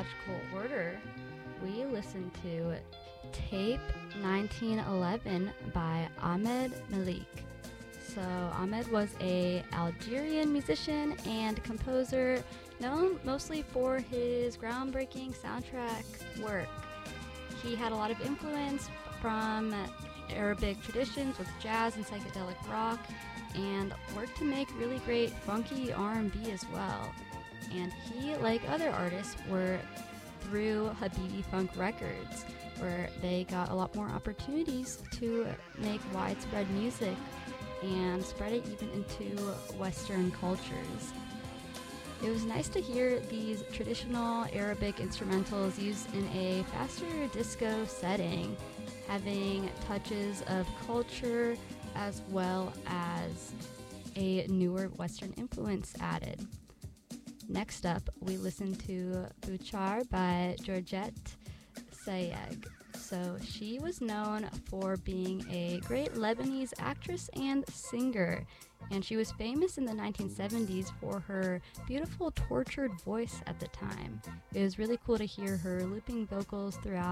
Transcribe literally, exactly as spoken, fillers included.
chronological order, we listened to Tape nineteen eleven by Ahmed Malik. So Ahmed was a Algerian musician and composer known mostly for his groundbreaking soundtrack work. He had a lot of influence from Arabic traditions with jazz and psychedelic rock, and worked to make really great funky R and B as well. And he, like other artists, were through Habibi Funk Records, where they got a lot more opportunities to make widespread music and spread it even into Western cultures. It was nice to hear these traditional Arabic instrumentals used in a faster disco setting, having touches of culture as well as a newer Western influence added. Next up, we listened to Bouchar by Georgette Sayeg. So she was known for being a great Lebanese actress and singer, and she was famous in the nineteen seventies for her beautiful tortured voice at the time. It was really cool to hear her looping vocals throughout